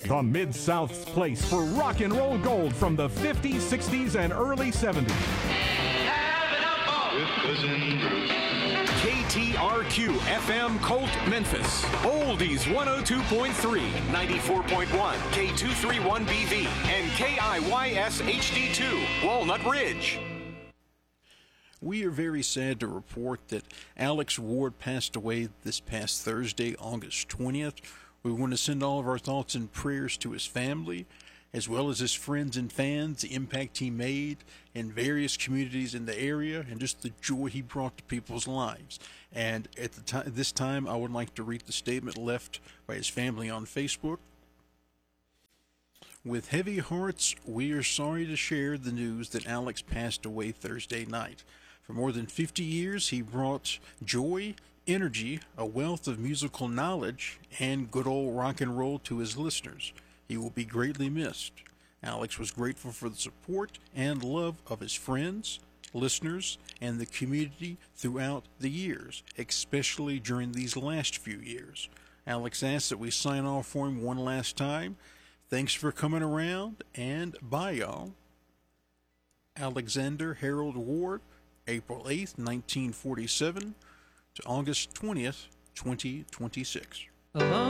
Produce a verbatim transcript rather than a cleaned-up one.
The Mid-South's place for rock and roll gold from the fifties, sixties, and early seventies. With Cousin Bruce. K T R Q F M Colt Memphis. Oldies one oh two point three, ninety-four point one, K two thirty-one B V, and K I Y S H D two, Walnut Ridge. We are very sad to report that Alex Ward passed away this past Thursday, August twentieth. We want to send all of our thoughts and prayers to his family, as well as his friends and fans, the impact he made in various communities in the area, and just the joy he brought to people's lives. And at the time, this time, I would like to read the statement left by his family on Facebook. With heavy hearts, we are sorry to share the news that Alex passed away Thursday night. For more than fifty years, he brought joy, energy, a wealth of musical knowledge, and good old rock and roll to his listeners. He will be greatly missed. Alex was grateful for the support and love of his friends, listeners, and the community throughout the years, especially during these last few years. Alex asks that we sign off for him one last time. Thanks for coming around, and bye, y'all. Alexander Harold Ward, April eighth, nineteen forty-seven to August twentieth, twenty twenty-six.